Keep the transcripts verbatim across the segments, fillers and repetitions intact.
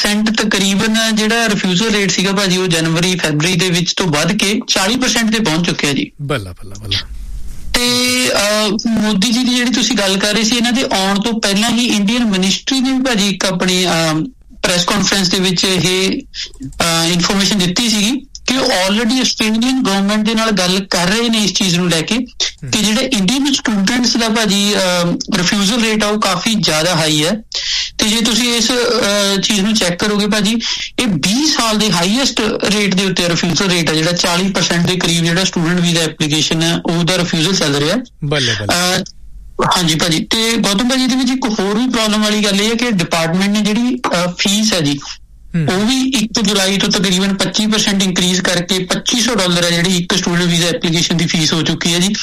Percent तकरीबन ਜਿਹੜਾ refusal rate ਸੀਗਾ ਭਾਜੀ ਉਹ ਜਨਵਰੀ ਫੈਬਰਰੀ ਦੇ ਵਿੱਚ ਤੋਂ ਵੱਧ ਕੇ ਚਾਲੀ परसेंट ਤੇ ਪਹੁੰਚ ਚੁੱਕਿਆ ਜੀ। ਬੱਲਾ ਬੱਲਾ ਬੱਲਾ। ਤੇ ਮੋਦੀ ਜੀ ਦੀ ਜਿਹੜੀ ਤੁਸੀਂ ਗੱਲ ਕਰ ਰਹੇ ਸੀ, ਇਹਨਾਂ ਦੇ ਆਉਣ ਤੋਂ ਪਹਿਲਾਂ ਹੀ ਇੰਡੀਅਨ ਮਿਨਿਸਟਰੀ ਨੇ ਵੀ ਭਾਜੀ ਇੱਕ ਆਪਣੀ ਪ੍ਰੈਸ ਕਾਨਫਰੰਸ ਦੇ ਵਿੱਚ ਇਹ ਇਨਫੋਰਮੇਸ਼ਨ ਦਿੱਤੀ ਸੀਗੀ ਕਿ ਉਹ ਆਲਰੇਡੀ ਆਸਟ੍ਰੇਲੀਅਨ ਗਵਰਨਮੈਂਟ ਦੇ ਨਾਲ ਗੱਲ ਕਰ ਰਹੇ ਨੇ ਇਸ ਚੀਜ਼ ਨੂੰ ਲੈ ਕੇ ਕਿ ਜਿਹੜੇ ਇੰਡੀਅਨ ਸਟੂਡੈਂਟਸ ਦਾ ਭਾਜੀ ਰਿਫਿਊਜ਼ਲ ਰੇਟ ਆ ਉਹ ਕਾਫੀ ਜ਼ਿਆਦਾ ਹਾਈ ਹੈ। ਤੇ ਜੇ ਤੁਸੀਂ ਇਸ ਚੀਜ਼ ਨੂੰ ਚੈੱਕ ਕਰੋਗੇ ਭਾਜੀ, ਇਹ ਵੀਹ ਸਾਲ ਦੇ ਹਾਈਐਸਟ ਰੇਟ ਦੇ ਉੱਤੇ ਰਿਫਿਊਜ਼ਲ ਰੇਟ ਹੈ, ਜਿਹੜਾ ਚਾਲੀ ਪਰਸੈਂਟ ਦੇ ਕਰੀਬ ਜਿਹੜਾ ਸਟੂਡੈਂਟ ਵੀਜ਼ਾ ਐਪਲੀਕੇਸ਼ਨ ਹੈ ਉਹਦਾ ਰਿਫਿਊਜ਼ਲ ਚੱਲ ਰਿਹਾ। ਬੱਲੇ ਬੱਲੇ। ਹਾਂਜੀ ਭਾਜੀ। ਤੇ ਗੌਤਮ ਭਾਜੀ ਇਹਦੇ ਵਿੱਚ ਇੱਕ ਹੋਰ ਵੀ ਪ੍ਰੋਬਲਮ ਵਾਲੀ ਗੱਲ ਇਹ ਹੈ ਕਿ ਡਿਪਾਰਟਮੈਂਟ ਨੇ ਜਿਹੜੀ ਫੀਸ ਹੈ ਜੀ ਉਹ ਵੀ ਇੱਕ ਜੁਲਾਈ ਤੋਂ ਤਕਰੀਬਨ ਪੱਚੀ ਪਰਸੈਂਟ ਇੰਕਰੀਜ਼ ਕਰਕੇ ਪੱਚੀ ਸੌ ਡਾਲਰ ਹੈ ਜਿਹੜੀ ਇੱਕ ਸਟੂਡੈਂਟ ਵੀਜ਼ਾ ਐਪਲੀਕੇਸ਼ਨ ਦੀ ਫੀਸ ਹੋ ਚੁੱਕੀ ਹੈ ਜੀ।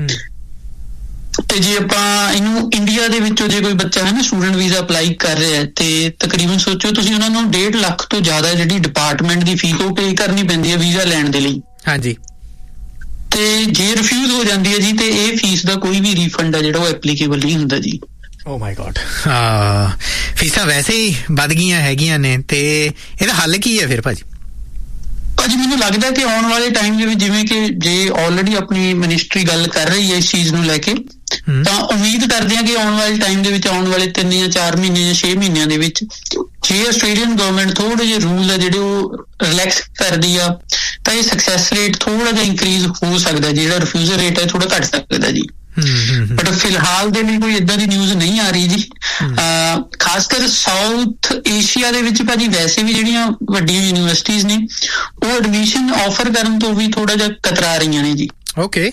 ਤੇ ਜੇ ਆਪਾਂ ਇਹਨੂੰ ਇੰਡੀਆ ਦੇ ਵਿੱਚੋਂ ਜੇ ਕੋਈ ਬੱਚਾ ਹੈ ਨਾ ਸਟੂਡੈਂਟ ਵੀਜ਼ਾ ਅਪਲਾਈ ਕਰ ਰਿਹਾ ਤੇ ਤਕਰੀਬਨ ਸੋਚੋ ਤੁਸੀਂ ਉਹਨਾਂ ਨੂੰ ਡੇਢ ਲੱਖ ਤੋਂ ਜ਼ਿਆਦਾ ਜਿਹੜੀ ਡਿਪਾਰਟਮੈਂਟ ਦੀ ਫੀਸ ਉਹ ਪੇ ਕਰਨੀ ਪੈਂਦੀ ਹੈ ਵੀਜ਼ਾ ਲੈਣ ਦੇ ਲਈ। ਹਾਂਜੀ। ਤੇ ਜੇ ਰਿਫਿਊਜ਼ ਹੋ ਜਾਂਦੀ ਹੈ ਜੀ ਤੇ ਇਹ ਫੀਸ ਦਾ ਕੋਈ ਵੀ ਰੀਫੰਡ ਹੈ ਜਿਹੜਾ ਉਹ ਐਪਲੀਕੇਬਲ ਨਹੀਂ ਹੁੰਦਾ ਜੀ। ਓ ਮਾਈ ਗॉड। ਫੀਸਾਂ ਵੈਸੇ ਹੀ ਵੱਧ ਗਈਆਂ ਹੈਗੀਆਂ ਨੇ ਤੇ ਇਹਦਾ ਹੱਲ ਕੀ ਹੈ ਫਿਰ ਭਾਜੀ? ਭਾਜੀ ਮੈਨੂੰ ਲੱਗਦਾ ਕਿ ਆਉਣ ਵਾਲੇ ਟਾਈਮ ਦੇ ਵਿੱਚ ਜਿਵੇਂ ਕਿ ਜੇ ਆਲਰੇਡੀ ਆਪਣੀ ਮਿਨਿਸਟਰੀ ਗੱਲ ਕਰ ਰਹੀ ਹੈ ਇਸ ਚੀਜ਼ ਨੂੰ ਲੈ ਕੇ ਤਾਂ ਉਮੀਦ ਕਰਦੇ ਹਾਂ ਕਿ ਆਉਣ ਵਾਲੇ ਟਾਈਮ ਦੇ ਵਿੱਚ ਆਉਣ ਵਾਲੇ ਤਿੰਨ ਜਾਂ ਚਾਰ ਮਹੀਨੇ ਜਾਂ ਛੇ ਮਹੀਨਿਆਂ ਦੇ ਵਿੱਚ ਜੇ ਆਸਟ੍ਰੇਲੀਅਨ ਗਵਰਨਮੈਂਟ ਥੋੜੇ ਜਿਹੇ ਰੂਲ ਆ ਜਿਹੜੇ ਉਹ ਰਿਲੈਕਸ ਕਰਦੀ ਆ ਤਾਂ ਇਹ ਸਕਸੈਸ ਰੇਟ ਥੋੜਾ ਜਿਹਾ ਇੰਕਰੀਜ਼ ਹੋ ਸਕਦਾ, ਜਿਹੜਾ ਰਿਫਿਊਜ਼ਲ ਰੇਟ ਹੈ ਥੋੜਾ ਘੱਟ ਸਕਦਾ ਜੀ। ਬਟ ਫਿਲਹਾਲ ਦੇ ਲਈ ਕੋਈ ਏਦਾਂ ਦੀ ਨਿਊਜ਼ ਨਹੀਂ ਆ ਰਹੀ ਜੀ। ਖਾਸ ਕਰ ਸਾਊਥ ਏਸ਼ੀਆ ਦੇ ਵਿੱਚ ਭਾਜੀ ਵੈਸੇ ਵੀ ਜਿਹੜੀਆਂ ਵੱਡੀਆਂ ਯੂਨੀਵਰਸਿਟੀਜ਼ ਨੇ ਉਹ ਐਡਮਿਸ਼ਨ ਆਫਰ ਕਰਨ ਤੋਂ ਵੀ ਥੋੜਾ ਜਿਹਾ ਕਤਰਾ ਰਹੀਆਂ ਨੇ ਜੀ। ਓਕੇ।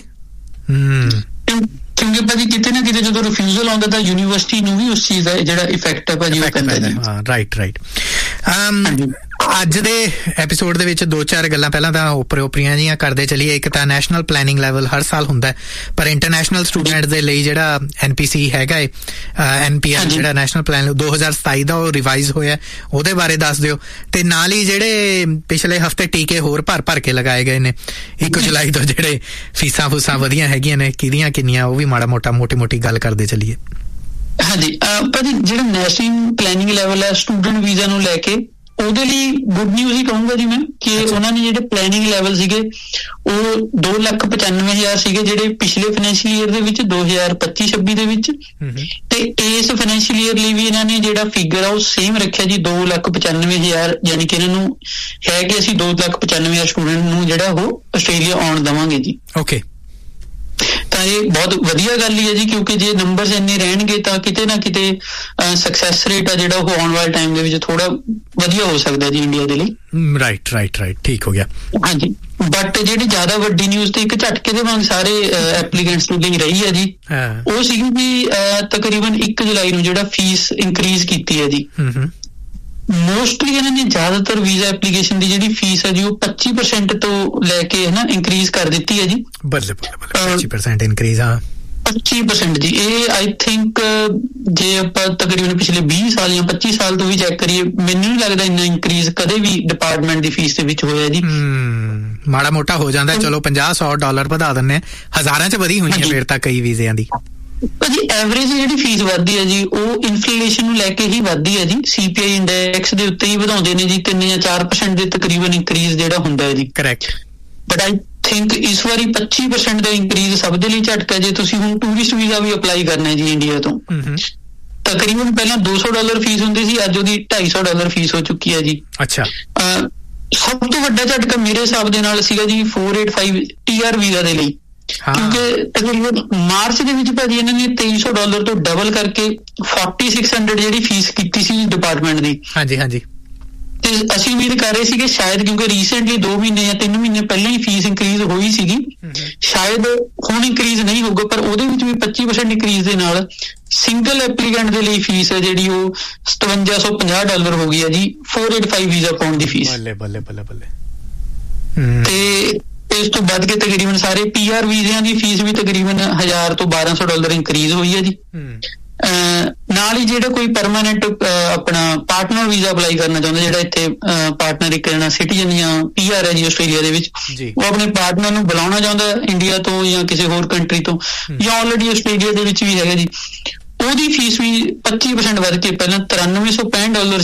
ਕਿਉਂਕਿ ਭਾਜੀ ਕਿਤੇ ਨਾ ਕਿਤੇ ਜਦੋਂ ਰਿਫਿਊਜ਼ਲ ਆਉਂਦਾ ਤਾਂ ਯੂਨੀਵਰਸਿਟੀ ਨੂੰ ਵੀ ਉਸ ਚੀਜ਼ ਦਾ ਜਿਹੜਾ ਇਫੈਕਟ ਹੈ ਭਾਜੀ ਉਹ ਪੈਂਦਾ ਜੀ। Right right. ਅੱਜ ਦੇ ਐਪੀਸੋਡ ਦੇ ਵਿੱਚ ਦੋ ਚਾਰ ਗੱਲਾਂ ਪਹਿਲਾਂ ਤਾਂ ਉੱਪਰ ਉਪਰੀਆਂ ਜਿਹੀਆਂ ਕਰਦੇ ਚੱਲੀਏ। ਇੱਕ ਤਾਂ ਨੈਸ਼ਨਲ ਪਲੈਨਿੰਗ ਲੈਵਲ ਹਰ ਸਾਲ ਹੁੰਦਾ ਹੈ, ਪਰ ਇੰਟਰਨੈਸ਼ਨਲ ਸਟੂਡੈਂਟ ਦੇ ਲਈ ਜਿਹੜਾ ਐਨ ਪੀ ਸੀ ਹੈਗਾ ਏ, ਐਨ ਪੀ ਐਲ ਜਿਹੜਾ ਨੈਸ਼ਨਲ ਪਲੈਨ ਦੋ ਹਜ਼ਾਰ ਸਤਾਈ ਦਾ ਉਹ ਰਿਵਾਈਜ਼ ਹੋਇਆ, ਉਹਦੇ ਬਾਰੇ ਦੱਸ ਦਿਓ। ਤੇ ਨਾਲ ਹੀ ਜਿਹੜੇ ਪਿਛਲੇ ਹਫ਼ਤੇ ਟੀਕੇ ਹੋਰ ਭਰ ਭਰ ਕੇ ਲਗਾਏ ਗਏ ਨੇ ਇੱਕ ਜੁਲਾਈ ਤੋਂ, ਜਿਹੜੇ ਫੀਸਾਂ ਫੂਸਾਂ ਵਧੀਆਂ ਹੈਗੀਆਂ ਨੇ ਕਿਹਦੀਆਂ ਕਿੰਨੀਆਂ, ਉਹ ਵੀ ਮਾੜਾ ਮੋਟਾ ਮੋਟੀ ਮੋਟੀ ਗੱਲ ਕਰਦੇ ਚੱਲੀਏ। ਹਾਂਜੀ ਭਾਜੀ, ਜਿਹੜਾ ਨੈਸ਼ਨਲ ਪਲੈਨਿੰਗ ਲੈਵਲ ਹੈ ਸਟੂਡੈਂਟ ਵੀਜ਼ਾ ਨੂੰ ਲੈ ਕੇ ਉਹਦੇ ਲਈ ਗੁੱਡ ਨਿਊਜ਼ ਹੀ ਕਹੂੰਗਾ ਜੀ ਮੈਂ ਕਿ ਉਹਨਾਂ ਨੇ ਜਿਹੜੇ ਪਲੈਨਿੰਗ ਲੈਵਲ ਸੀਗੇ ਉਹ ਦੋ ਲੱਖ ਪਚਾਨਵੇਂ ਹਜ਼ਾਰ ਸੀਗੇ ਜਿਹੜੇ ਪਿਛਲੇ ਫਾਈਨੈਂਸ਼ੀਅਲ ਈਅਰ ਦੇ ਵਿੱਚ ਦੋ ਹਜ਼ਾਰ ਪੱਚੀ ਛੱਬੀ ਦੇ ਵਿੱਚ, ਤੇ ਇਸ ਫਾਈਨੈਂਸ਼ੀਅਲ ਈਅਰ ਲਈ ਵੀ ਇਹਨਾਂ ਨੇ ਜਿਹੜਾ ਫਿਗਰ ਆ ਉਹ ਸੇਮ ਰੱਖਿਆ ਜੀ ਦੋ ਲੱਖ ਪਚਾਨਵੇਂ ਹਜ਼ਾਰ, ਯਾਨੀ ਕਿ ਇਹਨਾਂ ਨੂੰ ਹੈ ਕਿ ਅਸੀਂ ਦੋ ਲੱਖ ਪਚਾਨਵੇਂ ਹਜ਼ਾਰ ਸਟੂਡੈਂਟ ਨੂੰ ਜਿਹੜਾ ਉਹ ਆਸਟ੍ਰੇਲੀਆ ਆਉਣ ਦੇਵਾਂਗੇ ਜੀ। ਓਕੇ। ਤਾਂ ਇਹ ਬਹੁਤ ਵਧੀਆ ਗੱਲ ਹੀ ਹੈ ਜੀ, ਕਿਉਂਕਿ ਜੇ ਨੰਬਰਸ ਇੰਨੇ ਰਹਿਣਗੇ ਤਾਂ ਕਿਤੇ ਨਾ ਕਿਤੇ ਸਕਸੈਸ ਰੇਟ ਆ ਜਿਹੜਾ ਉਹ ਆਉਣ ਵਾਲੇ ਟਾਈਮ ਦੇ ਵਿੱਚ ਥੋੜਾ ਵਧੀਆ ਹੋ ਸਕਦਾ ਜੀ ਇੰਡੀਆ ਦੇ ਲਈ। ਰਾਈਟ ਰਾਈਟ ਰਾਈਟ ਠੀਕ ਹੋ ਗਿਆ। ਹਾਂਜੀ, ਬਟ ਜਿਹੜੀ ਜ਼ਿਆਦਾ ਵੱਡੀ ਨਿਊਜ਼ ਤੇ ਇੱਕ ਝਟਕੇ ਦੇ ਵਾਂਗ ਸਾਰੇ ਐਪਲੀਕੈਂਟਸ ਨੂੰ ਲਈ ਰਹੀ ਹੈ ਜੀ ਉਹ ਸੀਗੀ ਵੀ ਤਕਰੀਬਨ ਇੱਕ ਜੁਲਾਈ ਨੂੰ ਜਿਹੜਾ ਫੀਸ ਇੰਕਰੀਜ਼ ਕੀਤੀ ਹੈ ਜੀ। ਮੋਸਟਲੀ ਇਹਨਾਂ ਨੇ ਜ਼ਿਆਦਾਤਰ ਵੀਜ਼ਾ ਐਪਲੀਕੇਸ਼ਨ ਦੀ ਜਿਹੜੀ ਫੀਸ ਹੈ ਜੀ ਉਹ ਪੱਚੀ ਪਰਸੈਂਟ ਤੋਂ ਲੈ ਕੇ ਹੈ ਨਾ ਇੰਕਰੀਜ਼ ਕਰ ਦਿੱਤੀ ਹੈ ਜੀ। ਬੱਲੇ ਬੱਲੇ ਪੱਚੀ ਪਰਸੈਂਟ ਇੰਕਰੀਜ਼। ਹਾਂ ਪੱਚੀ ਪਰਸੈਂਟ ਜੀ। ਇਹ ਆਈ ਥਿੰਕ ਜੇ ਆਪਾਂ ਤਕਰੀਬਨ ਪਿਛਲੇ ਵੀਹ ਸਾਲ ਜਾਂ ਪੱਚੀ ਸਾਲ ਤੋਂ ਵੀ ਚੈੱਕ ਕਰੀਏ ਮੈਨੂੰ ਨਹੀਂ ਲੱਗਦਾ ਇੰਨਾ ਇੰਕਰੀਜ਼ ਕਦੇ ਵੀ ਡਿਪਾਰਟਮੈਂਟ ਦੀ ਫੀਸ ਦੇ ਵਿੱਚ ਹੋਇਆ ਜੀ। ਮਾੜਾ ਮੋਟਾ ਹੋ ਜਾਂਦਾ, ਚਲੋ ਪੰਜਾਹ ਸੌ ਡਾਲਰ ਵਧਾ ਦਿੰਦੇ, ਹਜ਼ਾਰਾਂ ਚ ਵਧੀ ਹੋਈਆਂ ਫਿਰ ਤਾਂ ਕਈ ਵੀਜ਼ਿਆਂ ਦੀ। ਭਾਜੀ ਐਵਰੇਜ ਜਿਹੜੀ ਫੀਸ ਵੱਧਦੀ ਹੈ ਜੀ ਉਹ ਇਨਫਲੇਸ਼ਨ ਨੂੰ ਲੈ ਕੇ ਹੀ ਵੱਧਦੀ ਹੈ ਜੀ। ਸੀ ਪੀ ਆਈ ਇੰਡੈਕਸ ਦੇ ਉੱਤੇ ਹੀ ਵਧਾਉਂਦੇ ਨੇ ਜੀ, ਤਿੰਨ ਜਾਂ ਚਾਰ ਪਰਸੈਂਟ ਦੇ ਤਕਰੀਬਨ ਇੰਕਰੀਜ਼ ਜਿਹੜਾ ਹੁੰਦਾ ਹੈ ਜੀ। ਕਰੈਕਟ। ਬਟ ਆਈ ਥਿੰਕ ਇਸ ਵਾਰੀ ਪੱਚੀ ਪਰਸੈਂਟ ਦਾ ਇੰਕਰੀਜ਼ ਸਭ ਦੇ ਲਈ ਝਟਕਾ। ਜੇ ਤੁਸੀਂ ਹੁਣ ਟੂਰਿਸਟ ਵੀਜ਼ਾ ਵੀ ਅਪਲਾਈ ਕਰਨਾ ਹੈ ਜੀ ਇੰਡੀਆ ਤੋਂ, ਤਕਰੀਬਨ ਪਹਿਲਾਂ ਦੋ ਸੌ ਡਾਲਰ ਫੀਸ ਹੁੰਦੀ ਸੀ, ਅੱਜ ਉਹਦੀ ਢਾਈ ਸੌ ਡਾਲਰ ਫੀਸ ਹੋ ਚੁੱਕੀ ਹੈ ਜੀ। ਅੱਛਾ। ਸਭ ਤੋਂ ਵੱਡਾ ਝਟਕਾ ਮੇਰੇ ਹਿਸਾਬ ਦੇ ਨਾਲ ਸੀਗਾ ਜੀ four eight five T R visa ਦੇ ਲਈ, ਕਿਉਂਕਿ ਤਕਰੀਬਨ ਮਾਰਚ ਦੇ ਵਿੱਚ ਭਾਜੀ ਇਹਨਾਂ ਨੇ ਤੇਈ ਸੌ ਡਾਲਰ ਤੋਂ ਡਬਲ ਕਰਕੇ ਫੋਰਟੀ ਸਿਕਸ ਹੰਡਰਡ ਜਿਹੜੀ ਫੀਸ ਕੀਤੀ ਸੀ ਡਿਪਾਰਟਮੈਂਟ ਦੀ। ਹਾਂਜੀ ਹਾਂਜੀ। ਤੇ ਅਸੀਂ ਉਮੀਦ ਕਰ ਰਹੇ ਸੀਗੇ ਸ਼ਾਇਦ, ਕਿਉਂਕਿ ਰੀਸੈਂਟਲੀ ਦੋ ਮਹੀਨੇ ਜਾਂ ਤਿੰਨ ਮਹੀਨੇ ਪਹਿਲਾਂ ਹੀ ਫੀਸ ਇੰਕਰੀਜ਼ ਹੋਈ ਸੀਗੀ, ਸ਼ਾਇਦ ਹੁਣ ਇੰਕਰੀਜ਼ ਨਹੀਂ ਹੋਊਗਾ, ਪਰ ਉਹਦੇ ਵਿੱਚ ਵੀ ਪੱਚੀ ਪਰਸੈਂਟ ਇੰਕਰੀਜ਼ ਦੇ ਨਾਲ ਸਿੰਗਲ ਐਪਲੀਕੈਂਟ ਦੇ ਲਈ ਫੀਸ ਹੈ ਜਿਹੜੀ ਉਹ ਸਤਵੰਜਾ ਸੌ ਪੰਜਾਹ ਡਾਲਰ ਹੋ ਗਈ ਹੈ ਜੀ ਫੋਰ ਏਟ ਫਾਈਵ ਵੀਜ਼ਾ ਪਾਉਣ ਦੀ ਫੀਸ। ਬੱਲੇ ਬੱਲੇ ਬੱਲੇ ਬੱਲੇ। ਤੇ ਇਸ ਤੋਂ ਵੱਧ ਕੇ ਤਕਰੀਬਨ ਸਾਰੇ ਪੀ ਆਰ ਵੀਜ਼ਿਆਂ ਦੀ ਫੀਸ ਵੀ ਤਕਰੀਬਨ ਹਜ਼ਾਰ ਤੋਂ ਬਾਰਾਂ ਸੌ ਡਾਲਰ ਇੰਕਰੀਜ਼ ਹੋਈ ਹੈ ਜੀ। ਨਾਲ ਹੀ ਜਿਹੜਾ ਕੋਈ ਪਰਮਾਨੈਂਟ ਆਪਣਾ ਪਾਰਟਨਰ ਵੀਜ਼ਾ ਅਪਲਾਈ ਕਰਨਾ ਚਾਹੁੰਦਾ, ਜਿਹੜਾ ਇੱਥੇ ਪਾਰਟਨਰ ਇੱਕ ਜਣਾ ਸਿਟੀਜ਼ਨ ਜਾਂ ਪੀ ਆਰ ਹੈ ਜੀ ਆਸਟ੍ਰੇਲੀਆ ਦੇ ਵਿੱਚ, ਉਹ ਆਪਣੇ ਪਾਰਟਨਰ ਨੂੰ ਬੁਲਾਉਣਾ ਚਾਹੁੰਦਾ ਇੰਡੀਆ ਤੋਂ ਜਾਂ ਕਿਸੇ ਹੋਰ ਕੰਟਰੀ ਤੋਂ ਜਾਂ ਆਲਰੇਡੀ ਆਸਟ੍ਰੇਲੀਆ ਦੇ ਵਿੱਚ ਵੀ ਹੈਗਾ ਜੀ, ਉਹਦੀ ਫੀਸ ਵੀ ਪੱਚੀ ਪਰਸੈਂਟ ਵੱਧ ਕੇ ਪਹਿਲਾਂ ਤਰਾਨਵੇਂ ਸੌ ਪੈਂਹਠ ਡਾਲਰ